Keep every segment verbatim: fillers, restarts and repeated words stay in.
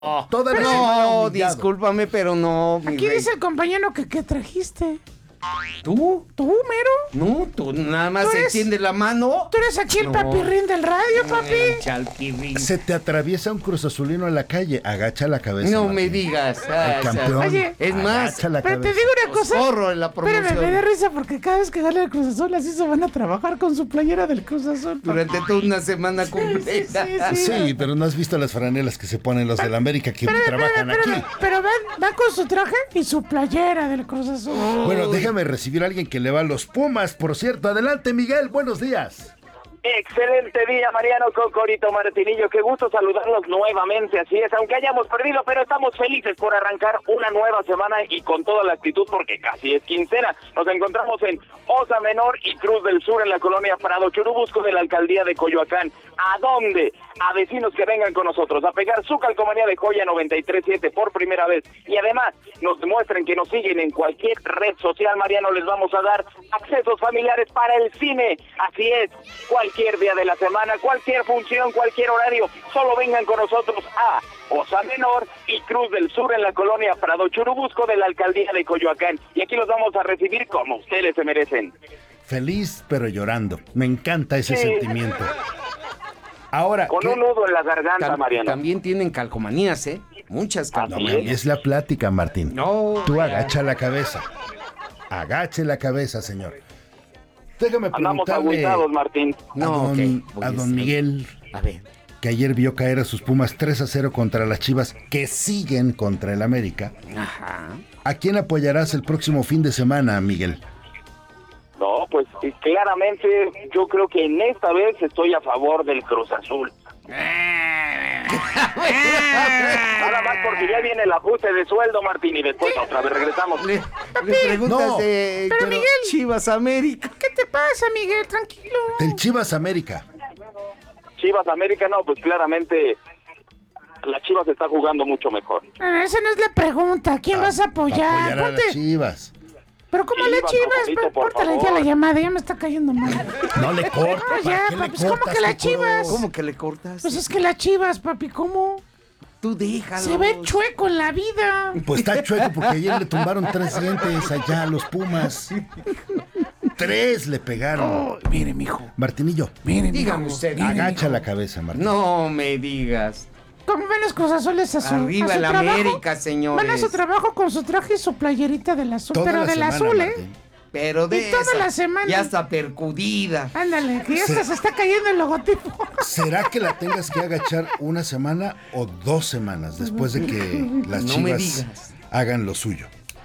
Oh, Toda la no, semana discúlpame, pero no. Aquí dice el compañero que qué trajiste. ¿Tú? ¿Tú, mero? No, tú nada más ¿Tú eres- extiende la mano. Tú eres aquí el No. papirrín del radio, papi. Eh, Chalpirrín. Se te atraviesa un Cruz Azulino en la calle, agacha la cabeza. No Martín. me digas. ah, El campeón. Oye, es más, agacha la Pero te cabeza. digo una cosa. zorro en la Espérame, promoción. me da risa porque cada vez que gana el Cruz Azul así se van a trabajar con su playera del Cruz Azul. papi. Durante toda una semana Sí, completa. sí, sí. Sí, pero no has visto las franelas que se ponen los del América que Espérame, trabajan espérame, aquí. espérame, pero van, van con su traje y su playera del Cruz Azul. Bueno, déjame recibir a alguien que le va a los Pumas, por cierto. Adelante, Miguel, buenos días. Excelente día, Mariano Cocorito Martinillo. Qué gusto saludarlos nuevamente, así es, aunque hayamos perdido, pero estamos felices por arrancar una nueva semana y con toda la actitud porque casi es quincena. Nos encontramos en Osa Menor y Cruz del Sur en la colonia Prado Churubusco de la alcaldía de Coyoacán. ¿A dónde? A vecinos que vengan con nosotros a pegar su calcomanía de Joya noventa y tres punto siete por primera vez y además nos demuestren que nos siguen en cualquier red social. Mariano, les vamos a dar accesos familiares para el cine, así es, cualquier día de la semana, cualquier función, cualquier horario, solo vengan con nosotros a Osa Menor y Cruz del Sur en la colonia Prado Churubusco de la alcaldía de Coyoacán y aquí los vamos a recibir como ustedes se merecen. Feliz pero llorando. Me encanta ese Sí. sentimiento. Ahora, Con ¿qué? un nudo en la garganta, Tam- Mariano. También tienen calcomanías, ¿eh? Muchas No, calcomanías. es la plática, Martín. No. Tú ya. agacha la cabeza. Agache la cabeza, señor. Déjame Andamos preguntarle agüitados, Martín. a No, don, ok, voy a a don estar- Miguel, A ver. que ayer vio caer a sus Pumas tres a cero contra las Chivas, que siguen contra el América. Ajá. ¿A quién apoyarás el próximo fin de semana, Miguel? No, pues y claramente yo creo que en esta vez estoy a favor del Cruz Azul. Nada más porque ya viene el ajuste de sueldo, Martín, y después otra vez regresamos. Le, le preguntas No. de Pero, Miguel. Chivas América. ¿Qué te pasa, Miguel? Tranquilo. Del Chivas América. Chivas América, no, pues claramente la Chivas está jugando mucho mejor. Ah, esa no es la pregunta. ¿Quién vas a apoyar? Apoyar a Ponte- las Chivas. Pero como la Chivas, Chivas, Cocorito, pero por córtale ya favor. la llamada, ya me está cayendo mal. No le cortes. Ah, ya, papi, pues, ¿cómo que la Chivas? ¿Cómo que le cortas? Pues es que la Chivas, papi, ¿cómo? Tú déjalo. Se ve chueco en la vida. Pues está chueco porque ayer le tumbaron tres dientes allá a los Pumas. Tres le pegaron. Oh, mire, mijo. Martinillo, Mire, Dígame mijo. usted. Mire, agacha mijo. la cabeza, Martín. No me digas. ¿Cómo ven los Cruz Azules a su, Arriba a su la trabajo? América, señores. Van a su trabajo con su traje y su playerita del azul, Toda pero la del semana, azul, ¿eh? Martín. Pero de Y toda esa, la semana. ya está percudida. Ándale, que ya Sí. hasta se está cayendo el logotipo. ¿Será que la tengas que agachar una semana o dos semanas después de que las No me Chivas digas. hagan lo suyo?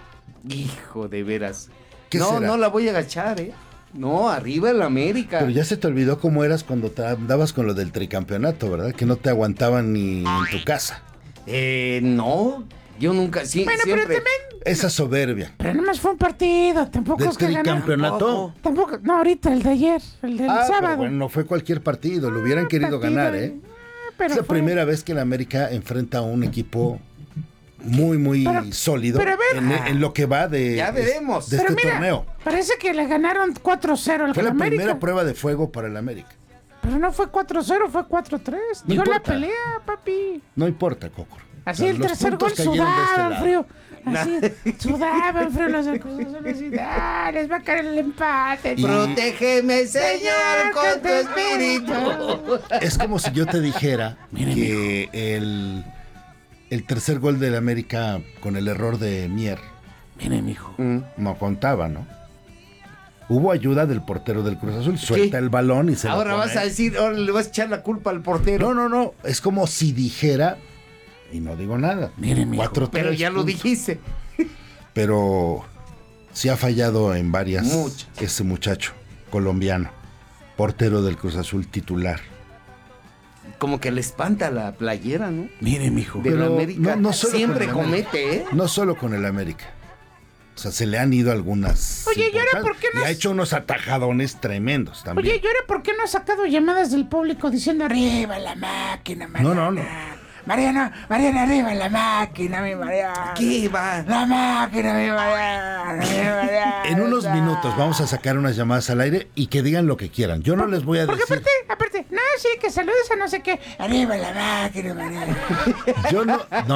Hijo de veras. ¿Qué no, será? no la voy a agachar, ¿eh? No, arriba el América. Pero ya se te olvidó cómo eras cuando te andabas con lo del tricampeonato, ¿verdad? Que no te aguantaban ni en tu casa. Eh, no. Yo nunca, sí, Bueno, pero siempre. también. Esa soberbia. Pero nomás fue un partido, tampoco ¿De es que ganó. tricampeonato? Tampoco, no, ahorita, el de ayer, el del Ah, pero sábado. bueno, no fue cualquier partido, lo hubieran querido Partido, ganar, ¿eh? ah, pero Es la fue- primera vez que el América enfrenta a un equipo muy, muy Pero- sólido pero a ver. en, en lo que va de, Ya veremos. de Pero este mira, torneo. parece que le ganaron cuatro cero al Fue la América. primera prueba de fuego para el América. Pero no fue cuatro cero, fue cuatro tres. No Dio la importa. pelea, papi. No importa, Cocor. Así O sea, el los tercer puntos gol cayeron de este sudaban lado. frío. Así, sudaban frío los del Cruz Azul. Así, ah, les va a caer el empate. Y- Protégeme, Señor, con tu espíritu. Es como si yo te dijera que el, el tercer gol del América con el error de Mier Mire, mijo. Mm. no contaba, ¿no? Hubo ayuda del portero del Cruz Azul, suelta el balón y se lo Ahora pone. vas a decir, ahora le vas a echar la culpa al portero. No, no, no, es como si dijera, y no digo nada, Mire, mijo, cuatro, Pero tres ya lo puntos. dijiste. Pero sí ha fallado en varias Muchas. ese muchacho colombiano, portero del Cruz Azul titular. Como que le espanta la playera, ¿no? Mire, mijo. De la Pero América. no- no solo Siempre con el América. comete, ¿eh? No solo con el América. O sea, se le han ido algunas. Oye, ¿y ahora importantes. por qué no Y ha es- hecho unos atajadones tremendos también. Oye, ¿y ahora por qué no ha sacado llamadas del público diciendo arriba la máquina, No, no, no. Mariano, Mariano, arriba la máquina, mi Mariano. ¿Qué va? La máquina, mi Mariano, mi Mariano. En unos minutos vamos a sacar unas llamadas al aire y que digan lo que quieran. Yo no les voy a Porque decir. aparte, aparte, no, sí, que saludes a no sé qué. Arriba la máquina, Mariano. Yo no, no